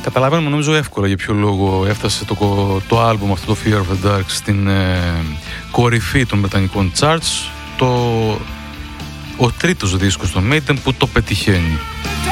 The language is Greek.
Καταλαβαίνουμε νομίζω εύκολα για ποιο λόγο έφτασε το άλμπουμ αυτό, το Fear of the Dark, στην κορυφή των βρετανικών charts. Ο τρίτος δίσκος των Maiden που το πετυχαίνει.